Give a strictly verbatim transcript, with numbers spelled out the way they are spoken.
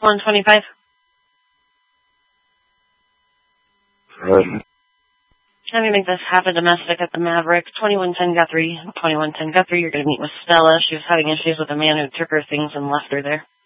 one twenty-five. Right. Let me make this half a domestic at the Maverick. twenty-one ten Guthrie. twenty-one ten Guthrie, you're going to meet with Stella. She was having issues with a man who took her things and left her there.